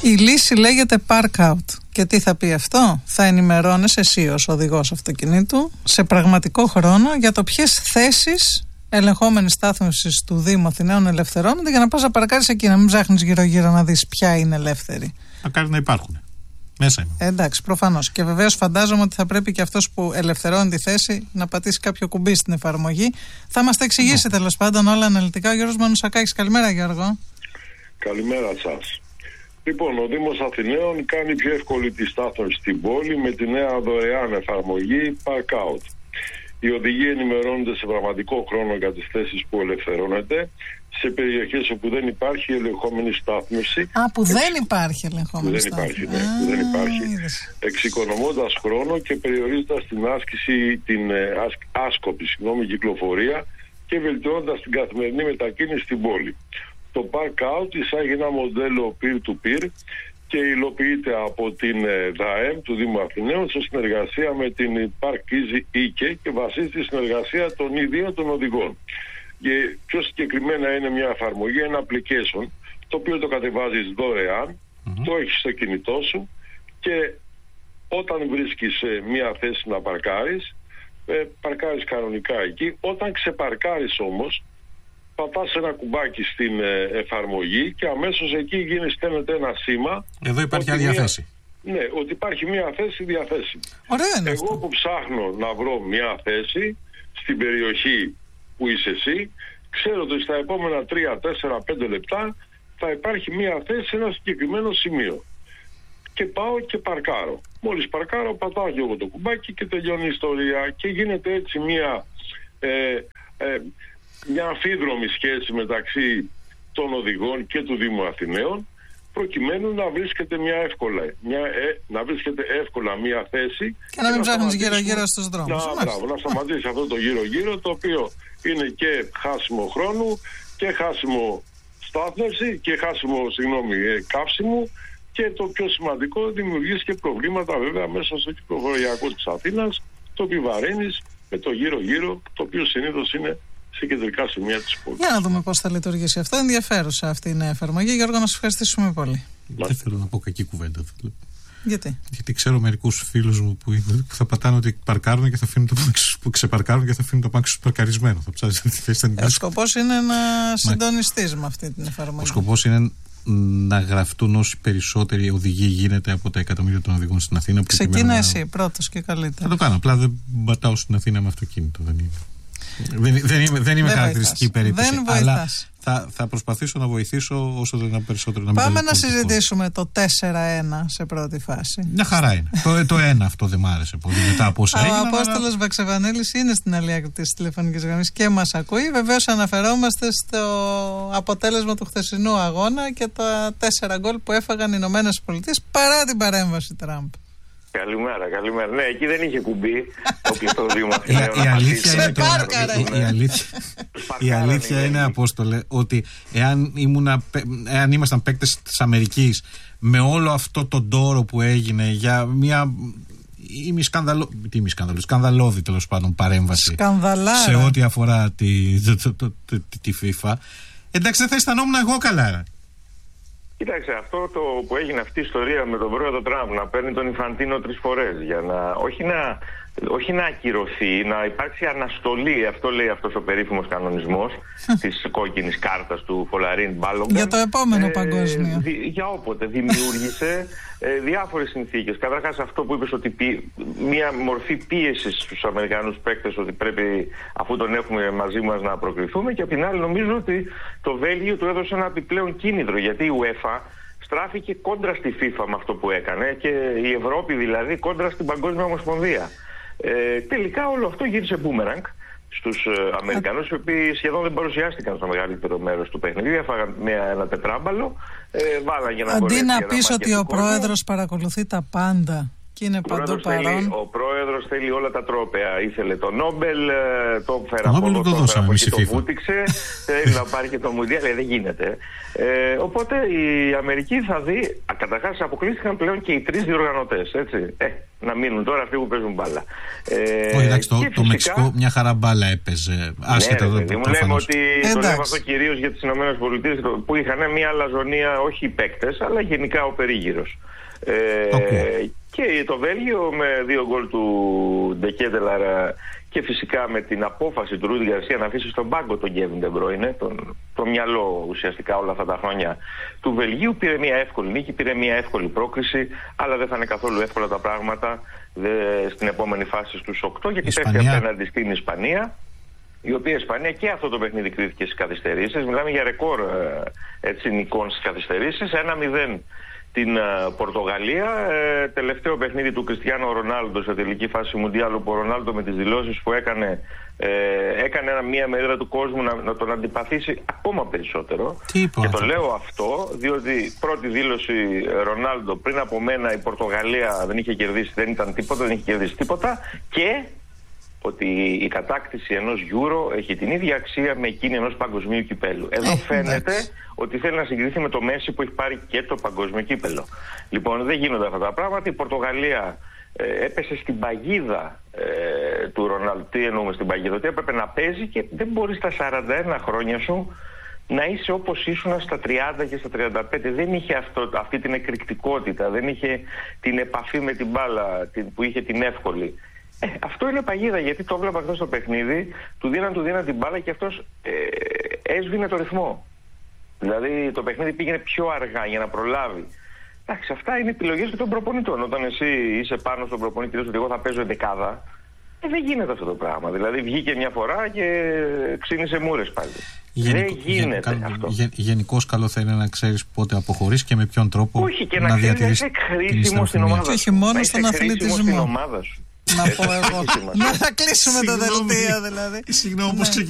Η λύση λέγεται park out. Και τι θα πει αυτό? Θα ενημερώνεσαι εσύ ως οδηγός αυτοκινήτου σε πραγματικό χρόνο για το ποιες θέσεις ελεγχόμενης στάθμευσης του Δήμου Αθηναίων ελευθερώνονται, για να πας να παρκάρεις εκεί, να μην ψάχνεις γύρω-γύρω να δεις ποια είναι ελεύθερη. Μακάρι να υπάρχουν. Μέσα είναι. Εντάξει, προφανώς. Και βεβαίως φαντάζομαι ότι θα πρέπει και αυτός που ελευθερώνει τη θέση να πατήσει κάποιο κουμπί στην εφαρμογή. Θα μας τα εξηγήσει τέλος πάντων όλα αναλυτικά ο Γιώργος Μανουσακάκης. Καλημέρα, Γιώργο. Καλημέρα σας. Λοιπόν, ο Δήμος Αθηναίων κάνει πιο εύκολη τη στάθμευση στην πόλη με τη νέα δωρεάν εφαρμογή Park Out. Οι οδηγοί ενημερώνονται σε πραγματικό χρόνο για τις θέσεις που ελευθερώνεται σε περιοχές όπου δεν υπάρχει ελεγχόμενη στάθμευση. Που δεν υπάρχει ελεγχόμενη στάθμευση. Δεν υπάρχει. Εξοικονομώντας χρόνο και περιορίζοντας την άσκοπη κυκλοφορία και βελτιώνοντας την καθημερινή μετακίνηση στην πόλη. Το Park Out εισάγει ένα μοντέλο peer-to-peer και υλοποιείται από την ΔΑΕΜ του Δήμου Αθηναίων σε συνεργασία με την Park Easy EK και βασίζεται στη συνεργασία των ίδιων των οδηγών. Και πιο συγκεκριμένα είναι μια εφαρμογή, ένα application, το οποίο το κατεβάζεις δωρεάν, το έχεις στο κινητό σου και όταν βρίσκεις μια θέση να παρκάρεις, παρκάρεις κανονικά εκεί. Όταν ξεπαρκάρεις όμως, πατάς ένα κουμπάκι στην εφαρμογή και αμέσως εκεί στέλνεται ένα σήμα. Εδώ υπάρχει άδεια θέση. Ναι, ότι υπάρχει μια θέση διαθέσιμη. Ωραία. Εγώ που ψάχνω να βρω μια θέση στην περιοχή που είσαι εσύ, ξέρω ότι στα επόμενα 3, 4, 5 λεπτά θα υπάρχει μια θέση σε ένα συγκεκριμένο σημείο. Και πάω και παρκάρω. Μόλις παρκάρω, πατάω και εγώ το κουμπάκι και τελειώνει η ιστορία. Και γίνεται έτσι μια αμφίδρομη σχέση μεταξύ των οδηγών και του Δήμου Αθηναίων, προκειμένου να βρίσκεται να βρίσκεται εύκολα μια θέση και να μην ψάχνεις γύρω-γύρω στους δρόμους. Να σταματήσει αυτό το γύρω-γύρω, το οποίο είναι και χάσιμο χρόνου και χάσιμο στάθμευση και χάσιμο καύσιμο, και το πιο σημαντικό, δημιουργείς και προβλήματα βέβαια μέσα στο κυκλοφοριακό της Αθήνας, το επιβαρύνεις με το γύρω-γύρω, το οποίο συνήθως είναι σε κεντρικά σημεία της πόλης. Για να δούμε πώς θα λειτουργήσει αυτό. Ενδιαφέρουσα αυτή η νέα εφαρμογή. Γιώργο, να σας ευχαριστήσουμε πολύ. Δεν θέλω να πω κακή κουβέντα. Γιατί? Γιατί ξέρω μερικούς φίλους μου που θα πατάνε ότι παρκάρουν και θα αφήνουν το αμάξι, που ξεπαρκάρουν και θα αφήνουν το αμάξι παρκαρισμένο. Θα ψάχνει τη θέση. Ο σκοπός είναι να συντονιστείς με αυτή την εφαρμογή. Ο σκοπός είναι να γραφτούν όσοι περισσότεροι οδηγοί γίνεται από τα εκατομμύρια των οδηγών στην Αθήνα. Ξεκίνα εσύ πρώτος και καλύτερα. Θα το κάνω. Απλά δεν πατάω στην Αθήνα με αυτοκίνητο. Δεν είμαι χαρακτηριστική περίπτωση. Αλλά θα προσπαθήσω να βοηθήσω όσο το δυνατόν περισσότερο. Πάμε να συζητήσουμε το 4-1 σε πρώτη φάση. Μια χαρά είναι. Το 1 αυτό δεν μ' άρεσε πολύ. Μετά από όσα έγιναν. Ο Απόστολος Βαξεβανέλης είναι στην άλλη άκρη της τηλεφωνικής γραμμής και μας ακούει. Βεβαίως αναφερόμαστε στο αποτέλεσμα του χθεσινού αγώνα και τα 4 γκολ που έφαγαν οι Ηνωμένες Πολιτείες παρά την παρέμβαση Τραμπ. Καλημέρα. Ναι, εκεί δεν είχε κουμπί. Το Δήμο. Η αλήθεια είναι, Απόστολε, ότι εάν ήμασταν παίκτες της Αμερικής με όλο αυτό τον τόρο που έγινε για μια σκανδαλώδη τέλος πάντων παρέμβαση σε ό,τι αφορά τη FIFA, εντάξει, δεν θα αισθανόμουν εγώ καλά. Κοίταξε, αυτό που έγινε αυτή η ιστορία με τον πρόεδρο Τραμπ να παίρνει τον Ινφαντίνο 3 φορές για να όχι να ακυρωθεί, να υπάρξει αναστολή, αυτό λέει αυτός ο περίφημος κανονισμός της κόκκινης κάρτας του Φολαρίν Μπάλογκαν. Για το επόμενο παγκόσμιο. Για όποτε δημιούργησε διάφορες συνθήκες. Καταρχάς αυτό που είπες, ότι μια μορφή πίεσης στους Αμερικανούς παίκτες ότι πρέπει, αφού τον έχουμε μαζί μας, να προκριθούμε, και απ' την άλλη νομίζω ότι το Βέλγιο του έδωσε ένα επιπλέον κίνητρο, γιατί η UEFA στράφηκε κόντρα στη FIFA με αυτό που έκανε και η Ευρώπη δηλαδή κόντρα στην Παγκόσμια Ομοσπονδία. Τελικά όλο αυτό γύρισε μπούμεραγκ στους Αμερικανούς, οι οποίοι σχεδόν δεν παρουσιάστηκαν στο μεγαλύτερο μέρος του παιχνιδιού. Έφαγαν ένα τετράμπαλο, βάλαν για να αντί να πεις ότι ο πρόεδρος παρακολουθεί τα πάντα και είναι παντού παρόν. Ο πρόεδρος θέλει όλα τα τρόπαια. Ήθελε το Νόμπελ, το φέρα από εδώ, το βούτυξε, θέλει να πάρει και το Μουντιάλ, δεν γίνεται. Οπότε η Αμερική θα δει, καταρχάς αποκλείστηκαν πλέον και οι 3 διοργανωτές, έτσι. να μείνουν τώρα αυτοί που παίζουν μπάλα. Όχι, εντάξει, το Μεξικό μια χαρά μπάλα έπαιζε. Άσχετα εδώ. Μου λέμε ότι το λέμε αυτό κυρίως για τις ΗΠΑ που είχαν μια αλαζονία, όχι οι παίκτες, αλλά γενικά ο περίγυρος. Και το Βέλγιο με 2 γκολ του Ντεκέτελαρ και φυσικά με την απόφαση του Ρούντι Γκαρσία να αφήσει στον πάγκο τον Κέβιν Ντε Μπρόινε, το μυαλό ουσιαστικά όλα αυτά τα χρόνια του Βελγίου, πήρε μια εύκολη νίκη, πήρε μια εύκολη πρόκριση, αλλά δεν θα είναι καθόλου εύκολα τα πράγματα στην επόμενη φάση στους 8, γιατί πέφτει απέναντι στην Ισπανία, η οποία Ισπανία και αυτό το παιχνίδι κρίθηκε στις καθυστερήσεις. Μιλάμε για ρεκόρ νικών στις καθυστερήσεις. 1-0 την Πορτογαλία, τελευταίο παιχνίδι του Κριστιάνο Ρονάλντο σε τελική φάση Μουντιάλου, που ο Ρονάλντο με τις δηλώσεις που έκανε μια μερίδα του κόσμου να τον αντιπαθήσει ακόμα περισσότερο. Και το λέω αυτό διότι πρώτη δήλωση Ρονάλντο, πριν από μένα η Πορτογαλία δεν είχε κερδίσει, δεν ήταν τίποτα, δεν είχε κερδίσει τίποτα, και ότι η κατάκτηση ενός Euro έχει την ίδια αξία με εκείνη ενός παγκοσμίου κυπέλου. Εδώ φαίνεται ότι θέλει να συγκριθεί με το Μέση που έχει πάρει και το παγκόσμιο κύπελο. Λοιπόν, δεν γίνονται αυτά τα πράγματα. Η Πορτογαλία έπεσε στην παγίδα του Ρονάλντο. Τι εννοούμε στην παγίδα? Ότι έπρεπε να παίζει και δεν μπορεί στα 41 χρόνια σου να είσαι όπως ήσουν στα 30 και στα 35. Δεν είχε αυτή την εκρηκτικότητα, δεν είχε την επαφή με την μπάλα που είχε την εύκολη. Αυτό είναι παγίδα, γιατί το έβλεπα αυτό στο παιχνίδι, του δίναν την μπάλα και αυτός έσβηνε το ρυθμό. Δηλαδή το παιχνίδι πήγαινε πιο αργά για να προλάβει. Εντάξει, αυτά είναι επιλογές και των προπονητών. Όταν εσύ είσαι πάνω στον προπονητή και λες ότι εγώ θα παίζω εντεκάδα, δεν γίνεται αυτό το πράγμα. Δηλαδή βγήκε μια φορά και ξύνησε μούρες πάλι. Δεν γίνεται αυτό. Γενικώς καλό θα είναι να ξέρεις πότε αποχωρείς και με ποιον τρόπο να διατηρήσεις την χρήσιμο στην ομάδα. Και όχι μόνο στον αθλητισμό. Στην ομάδα σου. Να πω εγώ. Να θα κλείσουμε τα δελτία δηλαδή. Συγγνώμη.